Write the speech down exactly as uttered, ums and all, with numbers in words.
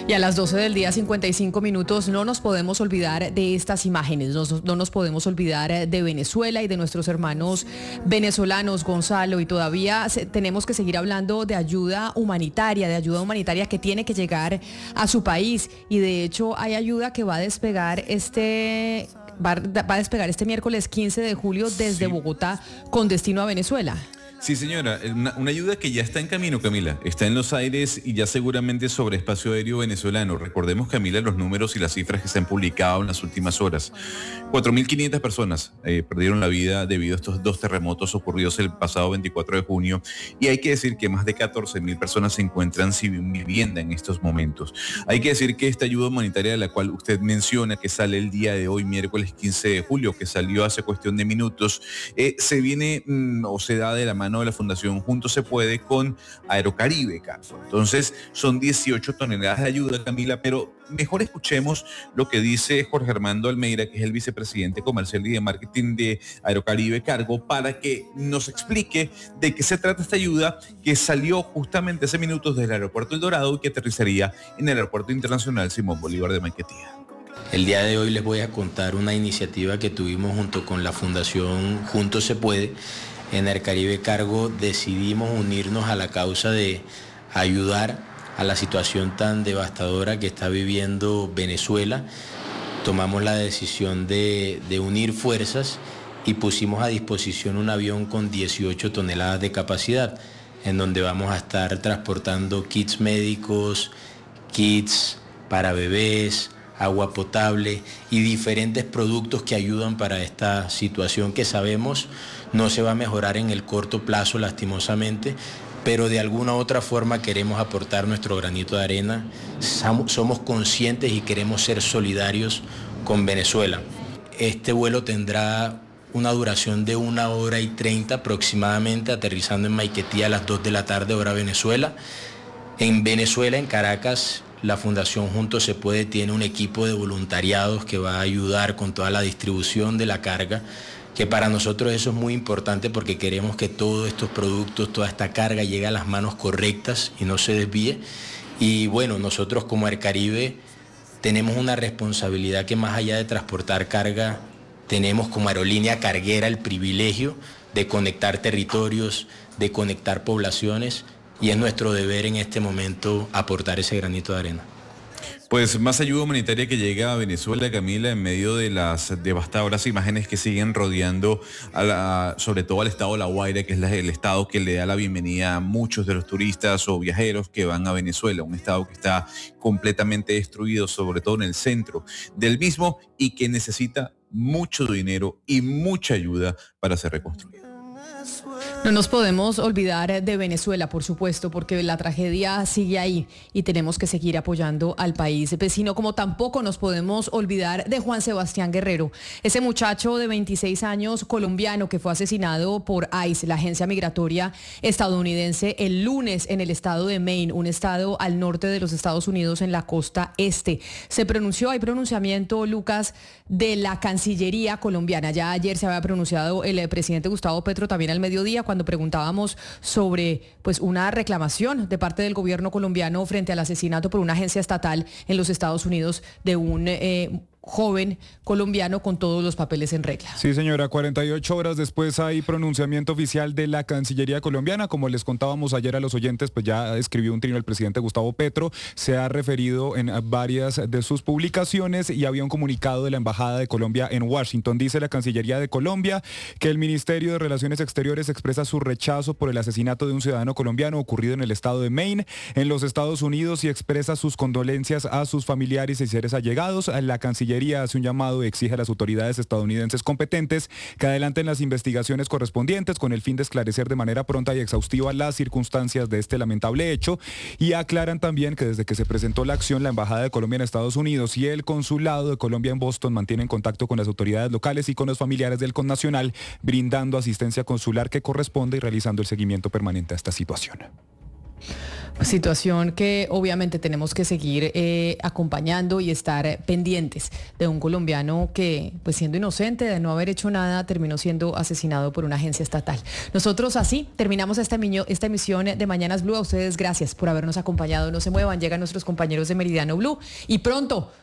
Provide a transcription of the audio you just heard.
Y a las doce del día, cincuenta y cinco minutos, no nos podemos olvidar de estas imágenes, no, no nos podemos olvidar de Venezuela y de nuestros hermanos venezolanos, Gonzalo, y todavía se, tenemos que seguir hablando de ayuda humanitaria, de ayuda humanitaria que tiene que llegar a su país, y de hecho hay ayuda que va a despegar este... Va a despegar este miércoles quince de julio desde sí. Bogotá con destino a Venezuela. Sí, señora, una, una ayuda que ya está en camino, Camila, está en los aires y ya seguramente sobre espacio aéreo venezolano. Recordemos, Camila, los números y las cifras que se han publicado en las últimas horas. cuatro mil quinientas personas eh, perdieron la vida debido a estos dos terremotos ocurridos el pasado veinticuatro de junio, y hay que decir que más de catorce mil personas se encuentran sin vivienda en estos momentos. Hay que decir que esta ayuda humanitaria de la cual usted menciona, que sale el día de hoy, miércoles quince de julio, que salió hace cuestión de minutos, eh, se viene mmm, o se da de la mano de la Fundación Juntos Se Puede con Aerocaribe, Carlos. Entonces son dieciocho toneladas de ayuda, Camila, pero mejor escuchemos lo que dice Jorge Armando Almeida, que es el vicepresidente comercial y de marketing de Aerocaribe Cargo, para que nos explique de qué se trata esta ayuda que salió justamente hace minutos del aeropuerto El Dorado y que aterrizaría en el aeropuerto internacional Simón Bolívar de Maiquetía. El día de hoy les voy a contar una iniciativa que tuvimos junto con la Fundación Juntos Se Puede. En Aerocaribe Cargo decidimos unirnos a la causa de ayudar a la situación tan devastadora que está viviendo Venezuela. Tomamos la decisión de, de unir fuerzas y pusimos a disposición un avión con dieciocho toneladas de capacidad, en donde vamos a estar transportando kits médicos, kits para bebés, agua potable y diferentes productos que ayudan para esta situación que sabemos no se va a mejorar en el corto plazo, lastimosamente, pero de alguna u otra forma queremos aportar nuestro granito de arena. Somos conscientes y queremos ser solidarios con Venezuela. Este vuelo tendrá una duración de una hora y treinta aproximadamente, aterrizando en Maiquetía a las dos de la tarde, hora Venezuela. En Venezuela, en Caracas, la Fundación Juntos Se Puede tiene un equipo de voluntariados que va a ayudar con toda la distribución de la carga, que para nosotros eso es muy importante porque queremos que todos estos productos, toda esta carga llegue a las manos correctas y no se desvíe. Y bueno, nosotros como Aerocaribe tenemos una responsabilidad que, más allá de transportar carga, tenemos como aerolínea carguera el privilegio de conectar territorios, de conectar poblaciones, y es nuestro deber en este momento aportar ese granito de arena. Pues más ayuda humanitaria que llega a Venezuela, Camila, en medio de las devastadoras imágenes que siguen rodeando a la, sobre todo al estado de La Guaira, que es la, el estado que le da la bienvenida a muchos de los turistas o viajeros que van a Venezuela, un estado que está completamente destruido, sobre todo en el centro del mismo, y que necesita mucho dinero y mucha ayuda para ser reconstruido. No nos podemos olvidar de Venezuela, por supuesto, porque la tragedia sigue ahí y tenemos que seguir apoyando al país vecino, como tampoco nos podemos olvidar de Juan Sebastián Guerrero, ese muchacho de veintiséis años colombiano que fue asesinado por ICE, la agencia migratoria estadounidense, el lunes en el estado de Maine, un estado al norte de los Estados Unidos en la costa este. Se pronunció, hay pronunciamiento, Lucas, de la Cancillería colombiana. Ya ayer se había pronunciado el presidente Gustavo Petro también al mediodía, cuando preguntábamos sobre pues una reclamación de parte del gobierno colombiano frente al asesinato por una agencia estatal en los Estados Unidos de un eh, joven colombiano con todos los papeles en regla. Sí, señora, cuarenta y ocho horas después hay pronunciamiento oficial de la Cancillería colombiana. Como les contábamos ayer a los oyentes, pues ya escribió un trino el presidente Gustavo Petro, se ha referido en varias de sus publicaciones y había un comunicado de la Embajada de Colombia en Washington. Dice la Cancillería de Colombia que el Ministerio de Relaciones Exteriores expresa su rechazo por el asesinato de un ciudadano colombiano ocurrido en el estado de Maine, en los Estados Unidos, y expresa sus condolencias a sus familiares y seres allegados. La Cancillería hace un llamado y exige a las autoridades estadounidenses competentes que adelanten las investigaciones correspondientes con el fin de esclarecer de manera pronta y exhaustiva las circunstancias de este lamentable hecho, y aclaran también que desde que se presentó la acción, la Embajada de Colombia en Estados Unidos y el Consulado de Colombia en Boston mantienen contacto con las autoridades locales y con los familiares del connacional, brindando asistencia consular que corresponde y realizando el seguimiento permanente a esta situación. Situación que obviamente tenemos que seguir eh, acompañando y estar pendientes de un colombiano que, pues siendo inocente de no haber hecho nada, terminó siendo asesinado por una agencia estatal. Nosotros así terminamos esta, esta emisión de Mañanas Blue. A ustedes gracias por habernos acompañado. No se muevan, llegan nuestros compañeros de Meridiano Blue y pronto